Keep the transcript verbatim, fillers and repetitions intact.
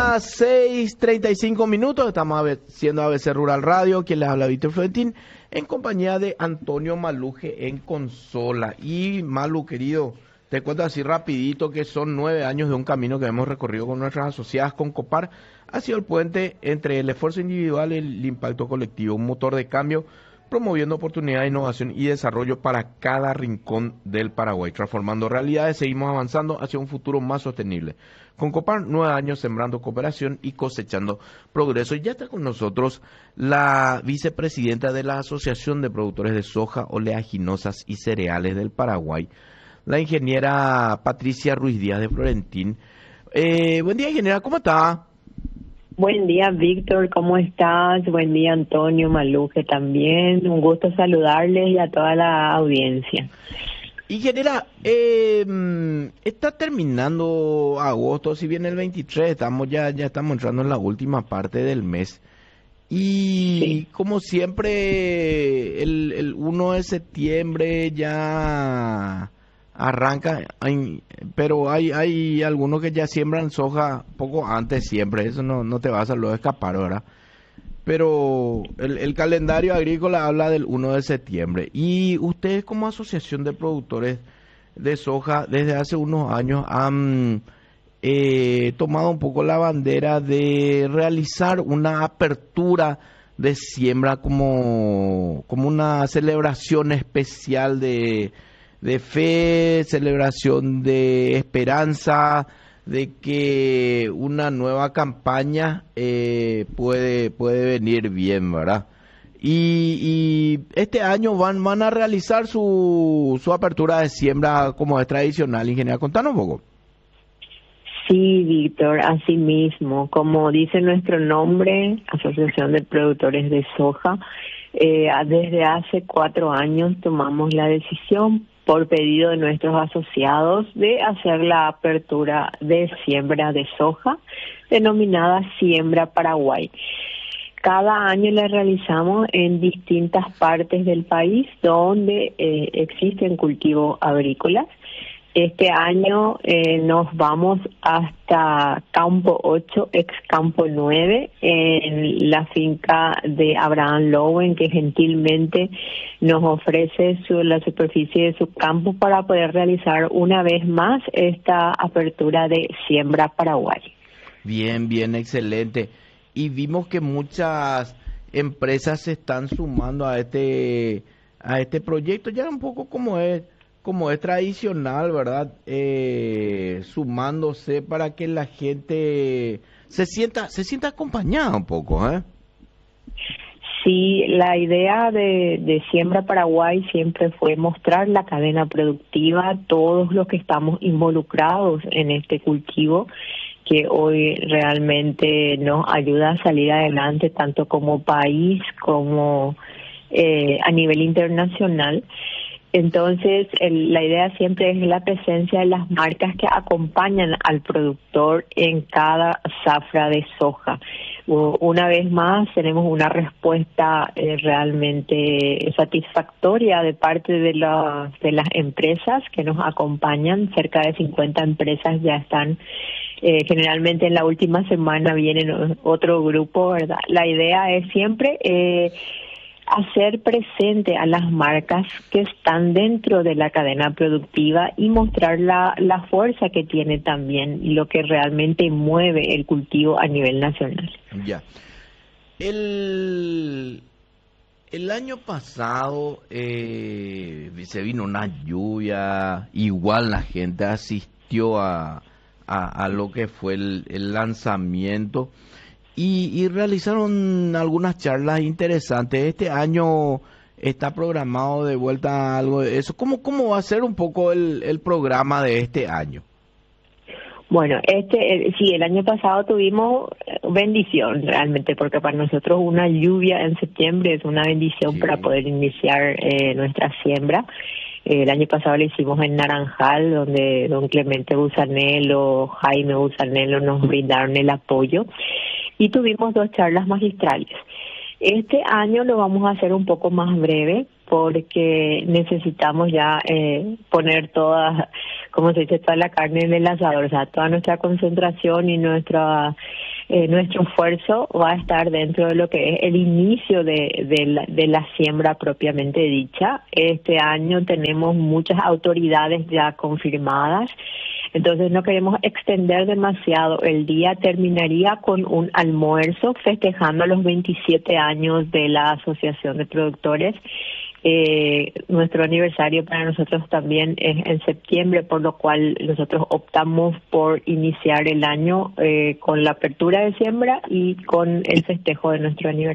las seis treinta y cinco minutos, estamos haciendo A B C Rural Radio, quien les habla Víctor Florentín, en compañía de Antonio Maluje en consola. Y Malu, querido, te cuento así rapidito que son nueve años de un camino que hemos recorrido con nuestras asociadas con Copar. Ha sido el puente entre el esfuerzo individual y el impacto colectivo, un motor de cambio promoviendo oportunidad, innovación y desarrollo para cada rincón del Paraguay. Transformando realidades, seguimos avanzando hacia un futuro más sostenible. Con Copar, nueve años sembrando cooperación y cosechando progreso. Y ya está con nosotros la vicepresidenta de la Asociación de Productores de Soja, Oleaginosas y Cereales del Paraguay, la ingeniera Patricia Ruiz Díaz de Florentín. Eh, buen día, ingeniera, ¿cómo está? Buen día, Víctor, ¿cómo estás? Buen día, Antonio Maluje también. Un gusto saludarles y a toda la audiencia. Ingeniera, eh, está terminando agosto, si bien el veintitrés, estamos ya, ya estamos entrando en la última parte del mes. Y sí, como siempre, el, el uno de septiembre ya arranca, hay, pero hay hay algunos que ya siembran soja poco antes siempre, eso no, no te vas a lo escapar, ¿verdad? Pero el, el calendario agrícola habla del uno de septiembre. Y ustedes como asociación de productores de soja desde hace unos años han eh, tomado un poco la bandera de realizar una apertura de siembra como, como una celebración especial de de fe, celebración de esperanza, de que una nueva campaña eh, puede puede venir bien, ¿verdad? Y, y este año van van a realizar su, su apertura de siembra como es tradicional. Ingeniera, contanos un poco. Sí, Víctor, así mismo, como dice nuestro nombre, Asociación de Productores de Soja, eh, desde hace cuatro años tomamos la decisión por pedido de nuestros asociados de hacer la apertura de siembra de soja, denominada Siembra Paraguay. Cada año la realizamos en distintas partes del país donde eh, existen cultivos agrícolas. Este año eh, nos vamos hasta Campo ocho, ex Campo nueve, en la finca de Abraham Lowen, que gentilmente nos ofrece su, la superficie de su campo para poder realizar una vez más esta apertura de Siembra Paraguay. Bien, bien, excelente. Y vimos que muchas empresas se están sumando a este a este proyecto, ya un poco como es como es tradicional, ¿verdad? Eh, sumándose para que la gente se sienta se sienta acompañada un poco, ¿eh? Sí, la idea de, de Siembra Paraguay siempre fue mostrar la cadena productiva, todos los que estamos involucrados en este cultivo, que hoy realmente nos ayuda a salir adelante tanto como país como eh, a nivel internacional. Entonces, el, la idea siempre es la presencia de las marcas que acompañan al productor en cada zafra de soja. Una vez más, tenemos una respuesta eh, realmente satisfactoria de parte de, la, de las empresas que nos acompañan. Cerca de cincuenta empresas ya están. Eh, generalmente en la última semana vienen otro grupo, ¿verdad? La idea es siempre Eh, hacer presente a las marcas que están dentro de la cadena productiva y mostrar la, la fuerza que tiene también y lo que realmente mueve el cultivo a nivel nacional. Ya. El, el año pasado eh, se vino una lluvia, igual la gente asistió a, a, a lo que fue el, el lanzamiento. Y, y realizaron algunas charlas interesantes. Este año está programado de vuelta algo de eso. ¿Cómo, cómo va a ser un poco el, el programa de este año? Bueno, este el, sí, el año pasado tuvimos bendición realmente, porque para nosotros una lluvia en septiembre es una bendición, sí, para poder iniciar eh, nuestra siembra. Eh, el año pasado lo hicimos en Naranjal, donde don Clemente Busanello, Jaime Busanello nos brindaron el apoyo. Y tuvimos dos charlas magistrales. Este año lo vamos a hacer un poco más breve porque necesitamos ya eh, poner toda, como se dice, toda la carne en el asador, o sea, toda nuestra concentración y nuestra eh, nuestro esfuerzo va a estar dentro de lo que es el inicio de, de, la, de la siembra propiamente dicha. Este año tenemos muchas autoridades ya confirmadas, entonces no queremos extender demasiado. El día terminaría con un almuerzo festejando los veintisiete años de la Asociación de Productores. Eh, nuestro aniversario para nosotros también es en septiembre, por lo cual nosotros optamos por iniciar el año eh, con la apertura de siembra y con el festejo de nuestro aniversario.